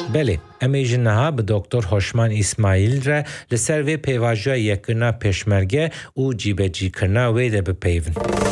بله، امیجنها به دکتر هوشمان اسماعیل را لسر و پیواجه یکنا پشمرگه و جیبجی کرنا ویده بپیون.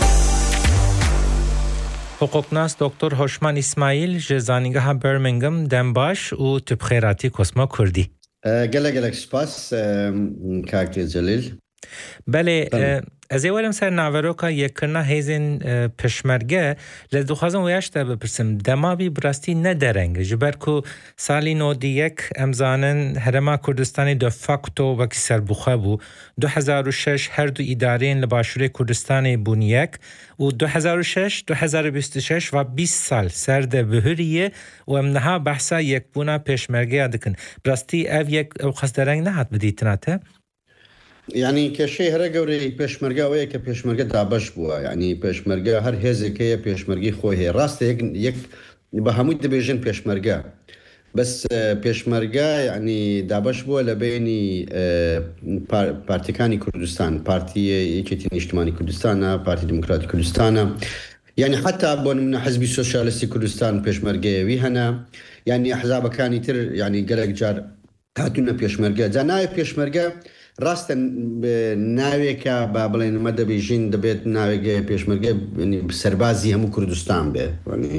حقوقناس دکتر هوشمان اسماعیل جزانیگاه برمنگم دنباش و تبخیراتی کسما کردی. گلک سپاس کاکتر جلیل. بله، از اولم سر ناوروکا یکرنا هیزن پشمرگه لدوخازم ویاشتا بپرسم دماوی براستی ندرنگ جبر کو سالی 91 امزانن هرما کردستانی دو فاکتو وکی سربوخه بو 2006 هر دو ادارین لباشوری کردستانی بونیک و 2006 2026 و 20 سال سرد بهریه و امنها بحثا یک بونا پشمرگه دکن براستی او یک او خاص درنگ نهات بدیتناته؟ يعني كشيء هرجوري بيشمرجة وياك بيشمرجة دابش بوا يعني بيشمرجة هر هزكية بيشمرجي خويه راست يك بهمود بيجن بيشمرجة بس بيشمرجة يعني دابش بوا لبيني بارتيكاني كردستان بارتي يكتين اجتماعي كردستان بارتي ديمقراطي كردستان يعني حتى أبون من حزب السوشياليستي كردستان بيشمرجة ويهنا يعني أحزاب كان يتر يعني قلق جار هاتونا بيشمرجة زناي بيشمرجة راستن ناوێکە با بڵێن مەدە بێژین دەبێت ناوێک پێشمەرگە سەربازی هەموو کوردستان بێ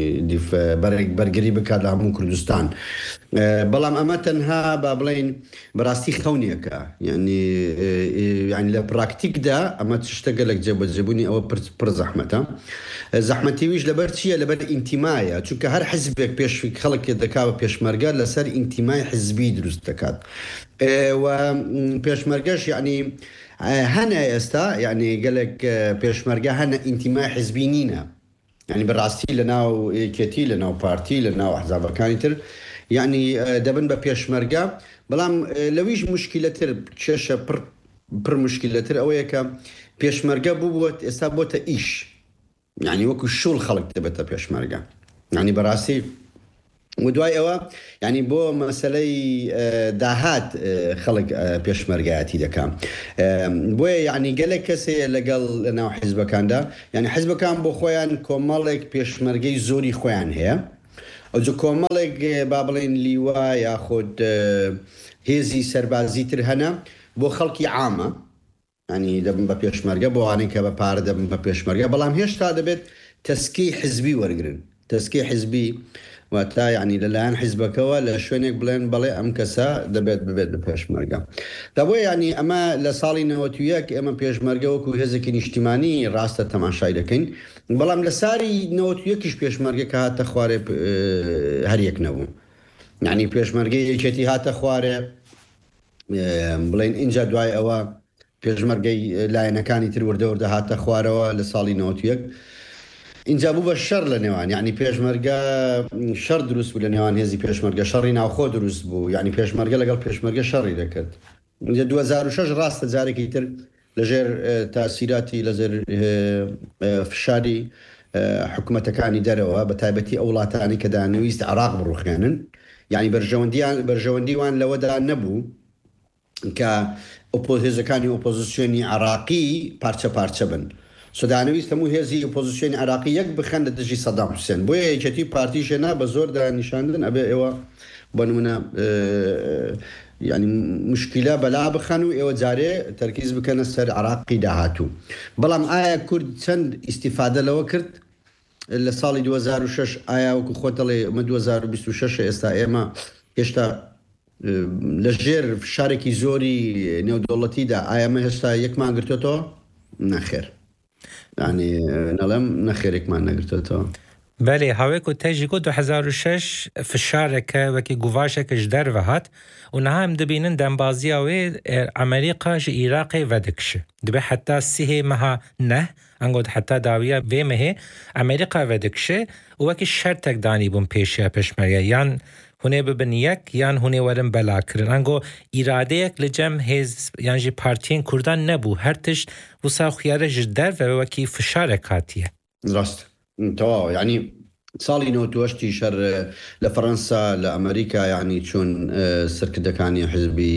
بەرگری بکات لە هەموو کوردستان بەڵام ئەمە تەنها با بڵێن بەڕاستی خەونیەکە یعنی لە پراکتیکدا ئەمە شتە گەلێک جێبەجێبوونی ئەوە پڕ زەحمەتە زەحمەتیویش لەبەر چییە لەبەر ئینتیمایە چونکە هەر حزبێک پێشوی خەڵک دەکا بە پێشمەرگە لەسەر ئینتیمای حزبی دروست دەکات و پێشمەرگەش یعنی هەنە ئێستا یعنی گەلێک پێشمەرگە هەنە ئینتیمای حزبی نینە یعنی بەڕاستی لەناو یەکێتی لەناو پارتی لەناو ئەحزابەکانی تر یعنی دەبن بە پێشمەرگە بەڵام لەویش مشکلەتر کێشە پڕ مشکلەتر ئەوەیە کە پێشمەرگە بووبووە ئێستا بۆتە ئیش یعنی وەکو شوڵ خەڵک دەبێتە پێشمەرگە یعنی بەڕاستی ودوای ئەوە یعنی بۆ مەسەلەی داهات خەڵک پێشمەرگایەتی دەکەم بۆیە یعنی گەلێک کەسێ لەگەڵ لەناو حیزبەکاندا یعنی حیزبەکان بۆ خۆیان کۆمەڵێک پێشمەرگەی زۆری خۆیان هەیە ئەوجە کۆمەڵێک با بڵێن لیوا یاخود هێزی سەربازی تر هەنە بۆ خەڵکی عامە یعنی دەبن بە پێشمەرگە بۆ وانەی کە بە پارە دەبن بە پێشمەرگە بەڵام هێشتا دەبێت تەسکیی حیزبی وەرگرن تەسکیی حیزبی وەتا یعنی لەلایەن حیزبەکەوە لە شوێنێک بڵێن بەڵێ ئەم کەسە دەبێت ببێت بە پێشمەرگە دەبۆی یعنی ئەمە لە ساڵی 91 ئێمە پێشمەرگە وەکو هێزێکی نیشتیمانی ڕاستە تەماشای دەکەین بەڵام لە ساری 91ش پێشمەرگە کە هاتە خوارێ هەر یەک نەبوو یعنی پێشمەرگەی یەکێتی هاتە خوارێ بڵێن اینجا دوای ئەوە پێشمەرگەی لایەنەکانی تر وردە هاتە خوارەوە لە ساڵی 91 اینجا بوو بە شەڕ لە نێوان یعنی پێشمەرگە شەڕ دروست بوو لە نێوان هێزی پێشمەرگە شەڕی ناوخۆ دروست بوو یعنی پێشمەرگە لەگەڵ پێشمەرگە شەڕی دەکرد 2006 ڕاستە جارێکی تر لەژێر تاسیراتی لەژێر فشاری حکوومەتەکانی دەرەوە بە تایبەتی ئەو وڵاتانی کە دانویست عێراق بڕوخێنن یعنی بەرژەوەندیوان لەوەدا نەبوو کە هێزەکانی ئۆپۆزیسیۆنی عێراقی پارچە پارچە بن سودانویست هەموو هێزی ئۆپۆزیسیۆنی عێراقی یەک بخەن لە دژی سەدام حوسێن بۆیە یەکێتی پارتیشێنا بە زۆردا نیشاندن ئەبێ ئێوە بە نمونە یعنی مشکلە بەلا بخەن و ئێوە جارێ تەرکیز بکەنە سەر عێراقی داهاتوو بەڵام ئایا کورد چەند ئیستیفادە لەوە کرد لە ساڵی 2006 ئایا وەکو خۆتەڵێ ئەمە 2026 ئێستا ئێمە هێشتا لە ژێر فشارێکی زۆری نێودەوڵەتیدا ئایا ئەمە هێشتا یەکمان گرتوێتەوە نەخێر يعني نەڵێم نەخێرێکمان نەگرتێتەوە بله هاوێک و تەژی گۆ 2006 فشارێکە وەکی گوڤاشێکش دەرڤەهات و نەها ئەم دەبینن دەمبازیاوێ ئەمریقا ji Iraqê vedikişe dibe heta sihê meha neh angot heta dawiya vê mehê Amerîqa vedikişe û wekî şertek danîbûn pêşiya pêşmerge yan hunê bibin yek yan hunê werin belakirin ango îradeyek li cem hêz yan jî partiyên Kurdan nebû her tişt wisa xiyare ji derve wekî fişarek hatiye rast تمام يعني صالي نوتوشتي شر لفرنسا لأمريكا يعني شون سركدة كان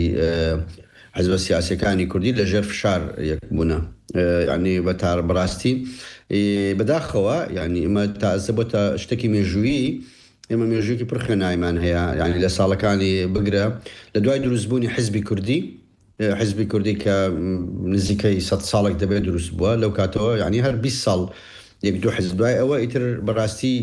حزب السياسي كان كردي لجر فشار يكبونا يعني بتار براستي بداخوا يعني ما تعذبت اشتكي من جوي ئێمە مێژووکی پڕ خوێنایمان هەیە، یعنی لە ساڵەکانی بگرە لە دوای دروستبوونی حیزبی کوردی کە نزیکەی 100 ساڵێک دەبێت دروست بووە لەو کاتەوە، یعنی هەر 20 ساڵ یەک دو حیزب دوای ئەوە ئیتر بەڕاستی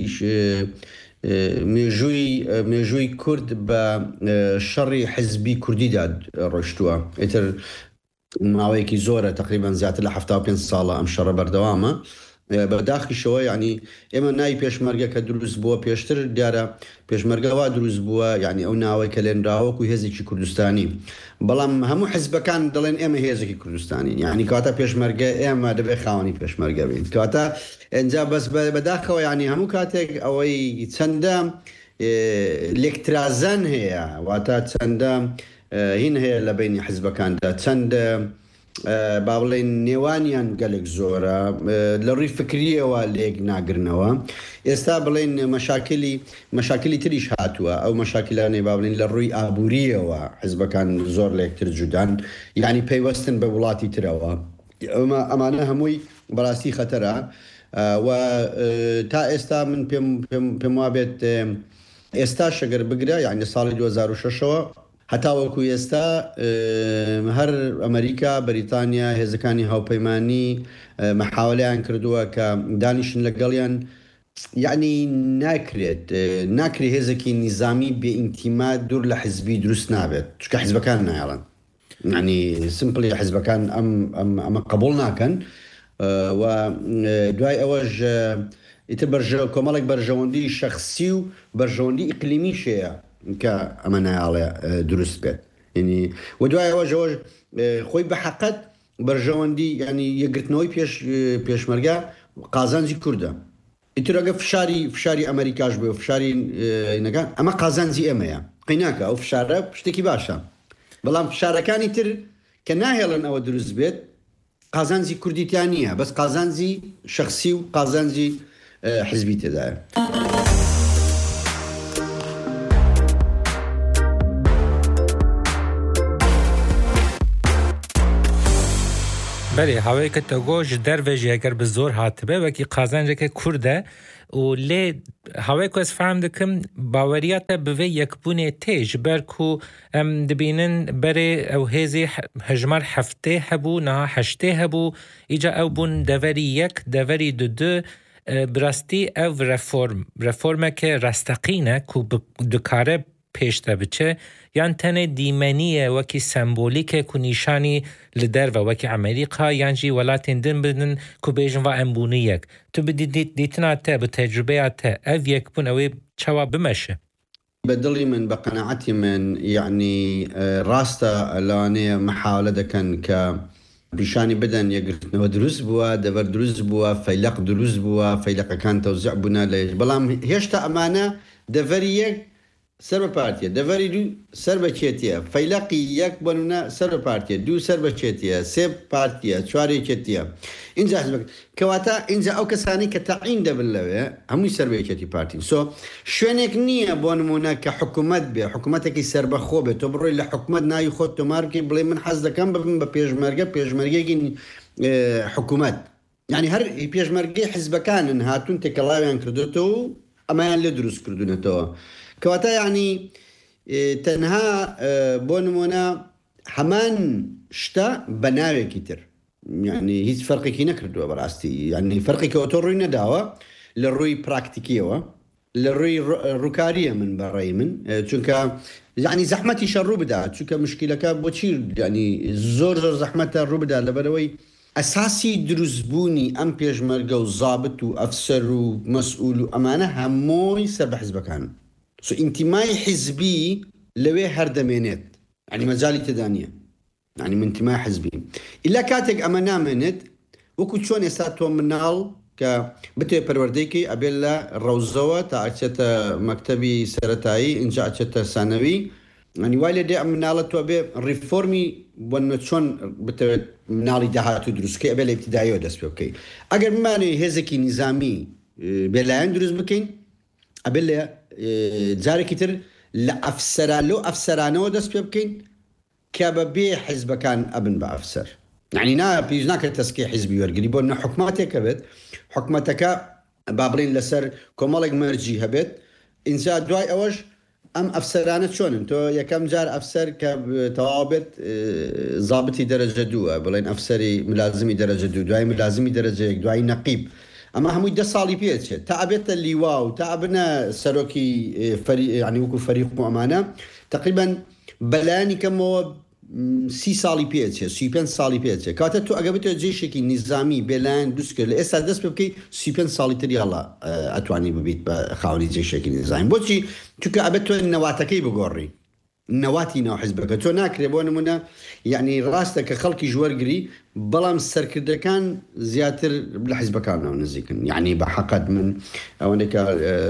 مێژووی کورد بە شەڕی حیزبی کوردیدا ڕۆشتووە. ئیتر ماوەیەکی زۆرە تقریبان زیاتر لە 75 ساڵە ئەم شەڕە بەردەوامە بەداخیشەوە. یعنی ئێمە ناوی پێشمەرگە کە دروست بووە پێشتر دیارە پێشمەرگەوا دروست بووە، یعنی ئەو ناوەی کە لێنراوەکو هێزێکی کوردستانی، بەڵام هەموو حیزبەکان دەڵێن ئێمە هێزێکی کوردستانی، یعنی کاتە پێشمەرگە ئێمە دەبێت خاوەنی پێشمەرگە بین کاتە ئەنجا بەس بەداخەوە، یعنی هەموو کاتێک ئەوەی چەندە لێکترازان هەیە، واتە چەندە هین هەیە لە بینی حیزبەکاندا، چەندە با بڵێن نێوانیان گەلێک زۆرە لە ڕووی فکریەوە لێک ناگرنەوە. ئێستا بڵێن مەشاکلی تریش هاتووە، ئەو مەشاکلانەی با بڵێن لە ڕووی ئابووریەوە حیزبەکان زۆر لە یەکتر جودان، یعنی پەیوەستن بە وڵاتی ترەوە. ئەمانە هەمووی بەڕاستی خەتەرە و تا ئێستا من پێم وابێت ئێستا شەگەر بگرە، یعنی ساڵی 2006ەوە هەتاوەکو ئێستا هەر ئەمریکا، بەریتانیا، هێزەکانی هاوپەیمانی مەحاولەیان کردووە کە دانیشن لەگەڵیان، یعنی ناکرێت هێزێکی نیزامی بێ ئینتیما دوور لە حیزبی دروست نابێت، چکە حیزبەکان نایڵن، یعنی سمپلی حیزبەکان ئەمە قبول ناکەن. و دوای ئەوەش ئیتر کۆمەڵێک بەرژەوەندی شەخسی و بەرژەوەندی ئیقلیمی شەیە کە ئەمە نایاڵێ دروست بێت. ینی و دوای ئەوەش خۆی بە حەقەت بەرژەوەندی، ینی یەکگرتنەوەی پێشمەرگە قازانجی کووردە. ئیتر ئەگە فشاری ئەمریکاش بێ و فشاری نەکان، ئەمە قازانجی ئێمەیە، قیناکە ئەو فشارە شتێکی باشە، بەڵام فشارەکانی تر کە ناهێڵن ئەوە دروست بێت قازانجی کوردیتیان نییە، بەس قازانجی شخصی و قازانجی حزبی تێدایە. بەێ هاوەیەکە تەگۆژ دەرێژی ئەگەر بە زۆر هاتبێ وەکی قازانجێکە کووردە و لێ هاوەیە ئەس فام دەکەم باوەریاتە بڤێ یەکبوونێ تێژ بەرک و ئەم دەبینن بەرێ ئەو هێزی هەژمار هەفتێ هەبوو نا هەشتێ هەبوو ئیجا ئەو بوون دەڤەری یەک دەڤەری دو براستی ئەو ڕەفۆرمێکە ڕاستەقینە و دکارە پێشتە بچێ یان تەنێ دیمەنیە وەکی سمبۆلیکێک و نیشانی لە دەرڤە وەکی ئەمریکا یانجی وڵاتین دن بدن کو بێژن ڤ ئەمبوونیەک تو دیتناتە بە تەجروبەیاتە ئەڤ یەکبوون ئەوەی چاوا بمەشە. بەدڵی من بە قەنەعەتی من یعنی ڕاستە لەوانەیە مەحاولە دەکەن کە پیشانی بدەن یەکگرتنەوە دروست بووە، دەڤەر دروست بووە، فەیلق دروست بووە، فەیلقەکان تەوزیع بوونە لە بەڵام هێشتا ئەمانە دەڤەری یەک سەر بە پارتیە، دەڤەری دوو سەر بە چێتیە، فەیلقی یەک بنونە سەر بە پارتیە، دوو سەر بە چێتیە، سێ پارتیە، چوارێکێتیە. اینجا کەواتە اینجا ئەو کەسانی کە تەعین دەبن لەوێ هەمووی سەر بە یەکێتی پارتین. شوێنێک نییە بۆ نمونە کە حکوومەت بێ، حکوومەتێکی سەربەخۆ بێت، تۆ بڕۆی لە حکوومەت ناوی خۆت تۆمارکی بڵێ من حەز دەکەم ببم بە پێشمەرگێکی حکوومەت، یعنی هەر پێشمەرگەی حیزبەکانن هاتوون تێکەڵاویان کردوێتەوە و ئەمایان لێ دروست کردوونەتەوە. کەواتە یعنی تەنها بۆ نمونە هەمان شتە بە ناوێکی تر، یعنی هیچ فەرقێکی نەکردووە بەڕاستی، یعنی فەرقی کە ئۆتۆ ڕووی نەداوە لە ڕووی پراکتیکیەوە، لە ڕووی ڕووکاریە من بەڕێی من، چونکە یعنی زەحمەتی شە ڕوو بدات، چونکە مشکلەکە بۆچی ینی زۆر زەحمەتە ڕوو بدات لەبەرەوەی ئەساسی دروستبوونی ئەم پێشمەرگە و زابط و ئەفسەر و مەسئول و ئەمانە هەمووی سەر بە حیزبەکان. ئینتیمای حیزبی لەوێ هەردەمێنێت، ینی مەجالی تێدا نییە، ینی من ئینتیمای حیزبی ئیلا کاتێک ئەمە نامێنێت وەکو چۆن ئێستا تۆ مناڵ کە بتێ پەروەردەیەکی ئەبێت لە ڕەوزەوە تا ئەچێتە مەکتەبی سەرەتایی اینجا ئەچێتە سانەوی، ینی وای لێ دێ ئەم مناڵە تۆ بێ ڕیفۆرمی بۆنە چۆن بتەوێت مناڵی داهاتوو دروستکەی ئەبێ لە ئیبتیداییەوە دەست پێ بکەیت. ئەگەر بمانێ هێزێکی نیزامی بێلایەن دروست بکەین ئەبێ لێ جارێکی تر لە ئەفسەرانەوە دەست پێ بکەین کە بە بێ حیزبەکان ئەبن بە ئەفسەر، یعنی پێویست ناکرێت تەسکیی حیزبی وەرگری بۆ حکومەتێکە بێت، حکومەتەکە با بڵێن لەسەر کۆمەڵێک مەرجی هەبێت، ئینجا دوای ئەوەش ئەم ئەفسەرانە چۆنن تۆ یەکەم جار ئەفسەر کە تەواوبێت زابتی دەرەجە دووە بڵێن ئەفسەری ملازمی دەرەجە دوو دوای ملازمی دەرەجەیەک دوای نەقیب ئەمە هەمووی 10 ساڵی پێچێت تا ئەبێتە لیوا و تا ئەبنە سەرۆکی ینی وەکو فەریق و ئەمانە تقریبان بەلایانی کەمەوە 30 ساڵی پێچێت 35 ساڵی پێچێت کاتە تۆ ئەگە بێتەوە جێشێکی نیزامی بێلایەن دوست کرد لە ئێستا دەست پێ بکەی 35 ساڵی تری هەڵا ئەتوانی ببیت بە خاوەنی جێشێکی نیزامی بۆچی چونکە ئەبێت تۆ نەواتەکەی بگۆڕی نەواتی ناو حیزبەکە تۆ ناکرێ بۆ نمونە یعنی ڕاستە کە خەڵکی ژوەرگری بەڵام سەرکردەکان زیاتر لە حیزبەکانەوە نزیکن یعنی بە حەقەت من ئەوەنێکە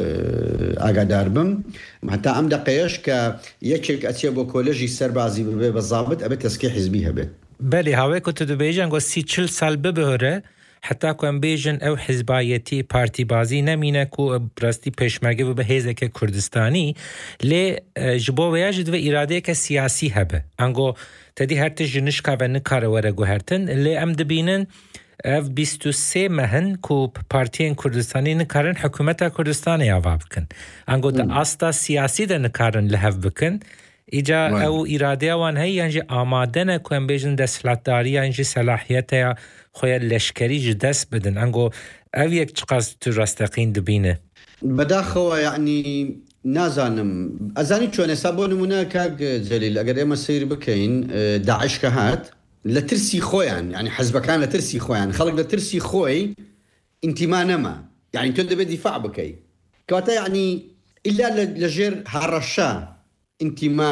ئاگادار بم هەتا ئەم دەقەیەش کە یەکێک ئەچێ بۆ کۆلێژی سەربازی ببێ بە زابط ئەبێت تەسکیە حیزبی هەبێت بەێ هاوەیە و دەبێژان گۆ 30-40 سال ببهۆرە حتا کوم بیژن ئەو حیزبایەتی پارتی بازی نەمینە و بڕاستی پێشمەرگە بە هێزێکە کوردستانی لێ ji bo vêya jî divê îradeyeke siyasî hebe ango tedî her tişt ji nişka ve nikare were guhertin lê em dibînin ev 23 mehin ku partiyên Kurdistanî nikarin hikûmeta Kurdistanê ava bikin ango de asta siyasî de nikarin li hev bikin îca ew îradeya wan heye yan jî amade ne ku em bêjin desthilatdariya yan jî selahiyeta خویا لشکری جی دست بدن انگو او یک چقدر تو راستقین دبینه بداخوا یعنی نازانم ازانی چون حسابو نمونه کاگ جلیل اگر اما سیر بکەین داعش که هات لترسی خویان یعنی حزبکان لترسی خویان خلق لترسی خوی انتما نما یعنی تو دبی دفاع بکی کواتا یعنی الا لجر هرشا انتما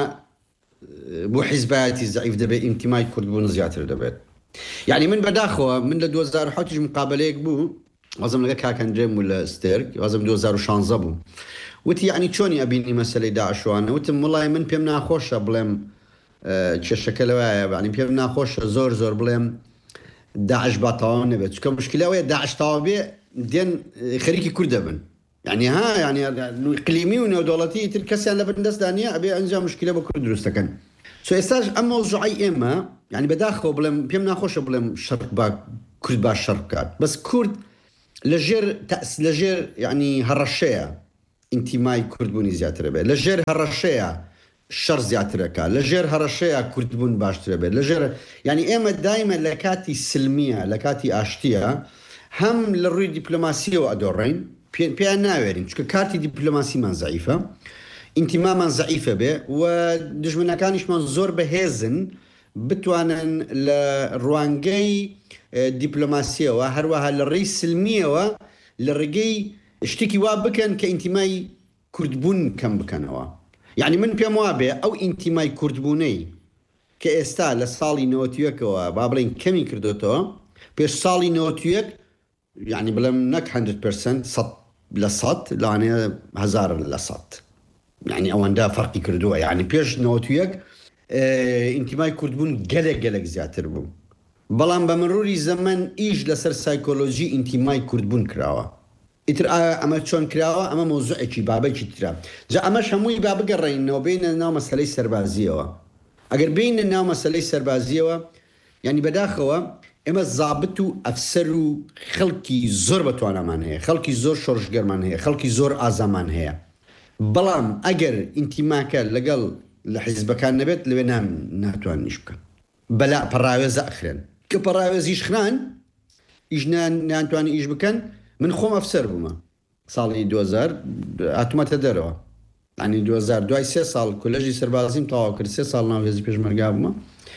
بو حزباتي ضعيف دبي انتماء كرد بو زياتر دبي يعني من بداخوا من 2007 مقابله بو لازم لقى كان جيم ولا ستيرك لازم 2016 بو وتي يعني شلوني ابيني مساله داعش وانا وتم والله من بيمنا خوش بلم شكلوا يعني بيمنا خوش زور بلم داعش باطون بس كم مشكله ويا داعش طابي دين خريكي كردبن يعني ها يعني اقليمي ودولتي تلك انا بالناس دانيا ابي انجا مشكله بكل دروس كان سو استاج اما موضوعي اما يعني بداخل بلم بيمنا خوش بلم شرق با كرد با شرقات بس كرد لجير تأس لجير يعني هرشيا انتماء كرد بوني زياتر به لجير هرشيا شر زياتر كا لجير هرشيا كرد بون باشتر به لجير يعني اما دائما لكاتي سلميه لكاتي اشتيا هم للروي دبلوماسيه وادورين بيان ناويرين چونکە کارتی دیپلۆماسیمان ضعیفە ئینتیمامان ضعیفە بێ و دژمنەکانیشمان زۆر بەهێزن بتوانن لە ڕوانگەی دیپلۆماسیەوە هەروەها لە ڕێی سلمیەوە لە ڕێگەی شتێکی وا بکەن کە ئینتیمای کوردبوون کەم بکەنەوە یعنی من پێم وابێ ئەو ئینتیمای کوردبوونەی کە ئێستا لە ساڵی 91ەوە با بڵێن کەمی کردوتەوە پێش ساڵی 91 يعني بلم نك 100% صد لصد لانه 1000 لصد يعني اواندا فرقي كردوه يعني بيش نوتيك انتماء كردبون قلق زياتر بو بلان بمروري زمن ايج لسر سايكولوجي انتماء كردبون كراوا اتر اما چون كراوا اما موضوع اكي بابا كترا جا اما شموي بابا قرين وبين ناو مسألة سربازية اگر بين ناو مسألة سربازية يعني بداخوا اما زابطو افسرو خلقی زور بتوانمان هەیە خەڵکی زۆر شۆڕژگەرمان هەیە خەڵکی زۆر ئازامان هەیە بەڵام ئەگەر ئینتیماکە لەگەڵ لە حیزبەکان نەبێت لەوێ ناتوانیش بکەن بەلا پەڕاوێزە ئەخرێن کە پەڕاوێزیش خران ئیش ناتوانی ئیش بکەن من خۆم ئەفسەر بوومە ساڵی 2000 هاتوومەتە دەرەوە ینی 2000 دوای 3 ساڵ کۆلێژی سەربازیم تەواو کرد 3 ساڵ ناو هێزی پێشمەرگا بوومە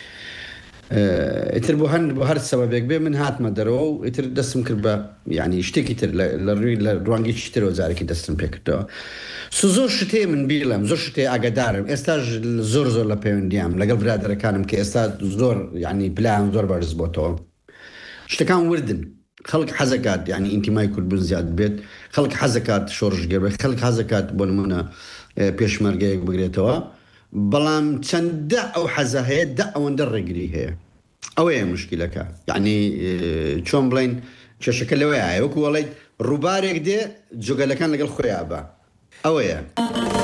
اتر بو هر سببك به من هات ما درو اتر دسم كربا يعني اشتكي تر لروانجي تشتري وزارك دسم بكتو سوزور شتي من بيلم زور شتي اقدار استاج زور لا بينديام لقل برادر كانم كي استاج زور يعني بلان زور برزبوتو اشتكان وردن خلق حزكات يعني انت ما يكون بن زياد بيت خلق حزكات شورج قرب خلق حزكات بونمنا بيشمرجي بقريتوا بلام چند او حزه هي او ندرقري هي او هي مشكله يعني چون بلين شكل وياي وكو والله روبارك دي جوجل كان لقى الخيابه او هي